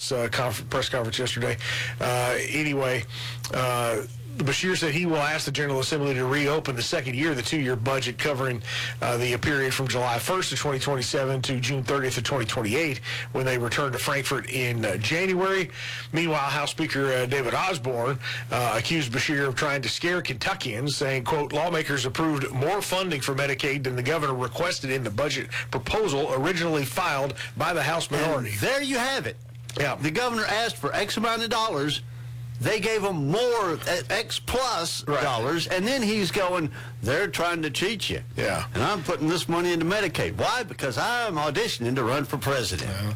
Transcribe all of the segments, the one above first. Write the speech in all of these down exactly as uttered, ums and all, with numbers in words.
House uh, conf- press conference yesterday. Uh, anyway, uh, Beshear said he will ask the General Assembly to reopen the second year of the two-year budget covering uh, the period from July first of twenty twenty-seven to June thirtieth of twenty twenty-eight when they return to Frankfort in uh, January. Meanwhile, House Speaker uh, David Osborne uh, accused Beshear of trying to scare Kentuckians, saying, quote, lawmakers approved more funding for Medicaid than the governor requested in the budget proposal originally filed by the House minority. And there you have it. Yeah. The governor asked for X amount of dollars. They gave him more, X plus right. dollars, and then he's going, they're trying to cheat you. Yeah. And I'm putting this money into Medicaid. Why? Because I'm auditioning to run for president. Uh,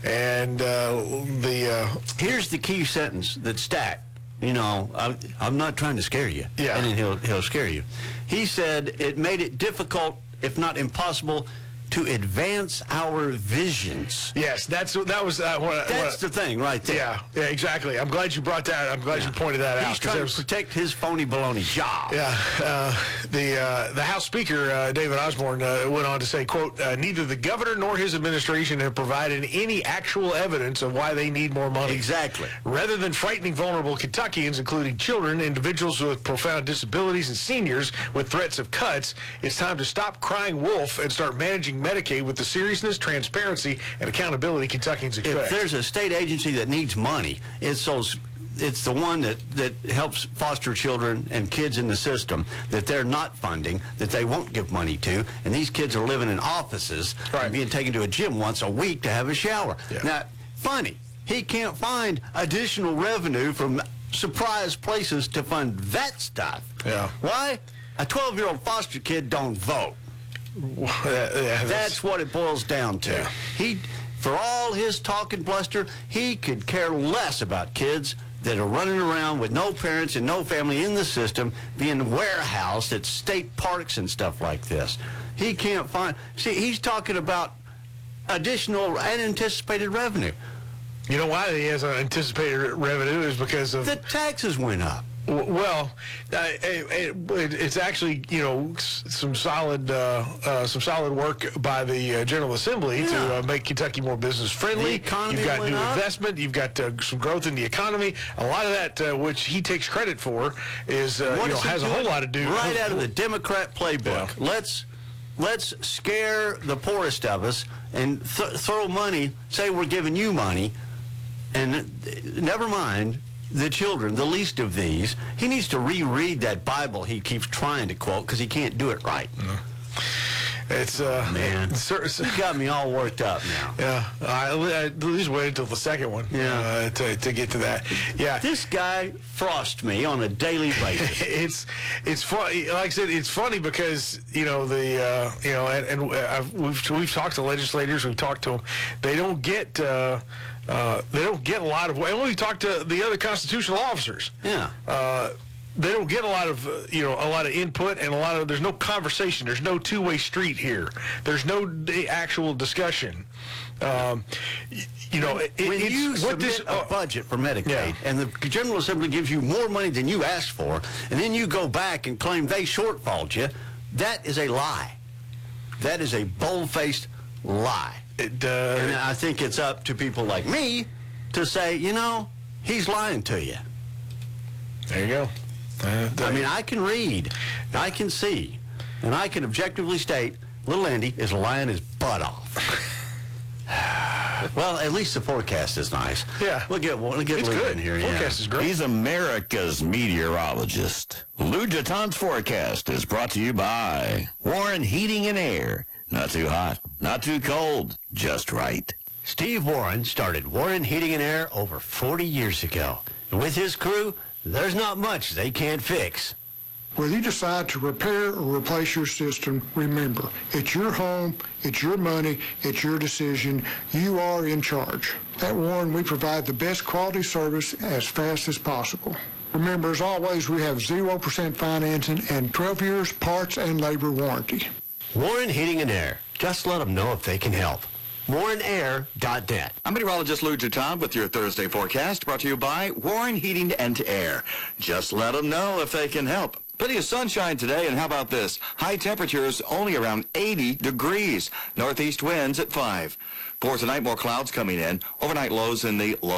and uh, the... Uh, Here's the key sentence that's stacked. You know, I, I'm not trying to scare you. Yeah. And then he'll, he'll scare you. He said it made it difficult, if not impossible, to advance our visions. Yes, that's that was uh, what, That's what, the thing right there. Yeah, yeah, exactly. I'm glad you brought that. I'm glad Yeah. you pointed that out. He's trying was, to protect his phony baloney job. Yeah, uh, the uh, the House Speaker uh, David Osborne uh, went on to say, "quote uh, Neither the governor nor his administration have provided any actual evidence of why they need more money. Exactly. Rather than frightening vulnerable Kentuckians, including children, individuals with profound disabilities, and seniors with threats of cuts, it's time to stop crying wolf and start managing Medicaid with the seriousness, transparency, and accountability Kentuckians expect." If there's a state agency that needs money, it's those. It's the one that, that helps foster children and kids in the system that they're not funding, that they won't give money to, and these kids are living in offices Right. and being taken to a gym once a week to have a shower. Yeah. Now, funny, he can't find additional revenue from surprise places to fund that stuff. Yeah. Why? A twelve-year-old foster kid don't vote. Yeah, yeah, That's what it boils down to. Yeah. He, for all his talk and bluster, he could care less about kids that are running around with no parents and no family in the system, being warehoused at state parks and stuff like this. He can't find... See, he's talking about additional unanticipated revenue. You know why he has anticipated revenue is because of... The taxes went up. Well, uh, it, it, it's actually, you know, some solid, uh, uh, some solid work by the uh, General Assembly Yeah. to uh, make Kentucky more business friendly. The economy You've got went new up. investment. You've got uh, some growth in the economy. A lot of that, uh, which he takes credit for, is uh, What you know is he has a whole doing? lot to do right out of the Democrat playbook. Yeah. Let's let's scare the poorest of us and th- throw money. Say we're giving you money, and uh, never mind the children, the least of these. He needs to reread that Bible he keeps trying to quote because he can't do it right. It's uh, Man, it's, it's, you got me all worked up now. yeah. I, I at least wait until the second one. Yeah. Uh, to to get to that. Yeah. This guy frosts me on a daily basis. it's it's funny. Like I said, it's funny because you know the uh, you know and, and I've, we've we've talked to legislators. We've talked to them. They don't get uh, uh, they don't get a lot of. And we talked to the other constitutional officers. Yeah. Uh, they don't get a lot of, uh, you know, a lot of input and a lot of, there's no conversation. There's no two-way street here. There's no d- actual discussion. Um, y- you know, it, when it's you what submit this, a budget for Medicaid Yeah. and the General Assembly gives you more money than you asked for, and then you go back and claim they shortfalled you, that is a lie. That is a bold-faced lie. it, uh, And I think it's up to people like me to say, you know, he's lying to you. there you go. Uh, I mean, I can read, I can see, and I can objectively state little Andy is lying his butt off. Well, at least the forecast is nice. Yeah. We'll get, we'll get It's Lou good. in here. Forecast yeah. is great. He's America's meteorologist. Lou Jaton's forecast is brought to you by Warren Heating and Air. Not too hot, not too cold, just right. Steve Warren started Warren Heating and Air over forty years ago. And with his crew, there's not much they can't fix. Whether you decide to repair or replace your system, remember, it's your home, it's your money, it's your decision. You are in charge. At Warren, we provide the best quality service as fast as possible. Remember, as always, we have zero percent financing and twelve years parts and labor warranty. Warren Heating and Air. Just let them know if they can help. warren air dot net. I'm meteorologist Lou Jaton with your Thursday forecast, brought to you by Warren Heating and Air. Just let them know if they can help. Plenty of sunshine today, and how about this? High temperatures only around eighty degrees. Northeast winds at five. For tonight, more clouds coming in. Overnight lows in the low